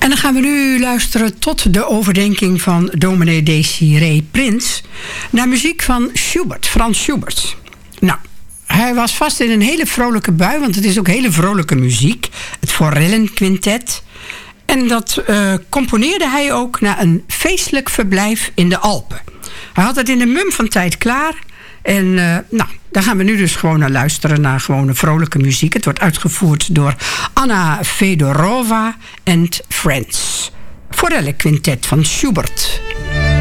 En dan gaan we nu luisteren tot de overdenking van dominee Desiree Prins naar muziek van Schubert, Frans Schubert. Nou, hij was vast in een hele vrolijke bui, want het is ook hele vrolijke muziek. Het Forellenquintet. En dat componeerde hij ook na een feestelijk verblijf in de Alpen. Hij had het in de mum van tijd klaar. En nou, daar gaan we nu dus gewoon naar luisteren, naar gewone vrolijke muziek. Het wordt uitgevoerd door Anna Fedorova and Friends. Forellenquintet van Schubert.